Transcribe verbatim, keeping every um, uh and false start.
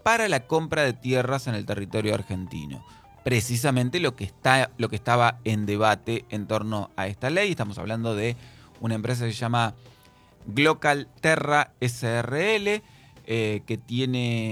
para la compra de tierras en el territorio argentino. Precisamente lo que, está, lo que estaba en debate en torno a esta ley. Estamos hablando de una empresa que se llama Glocal Terra S R L, eh, que tiene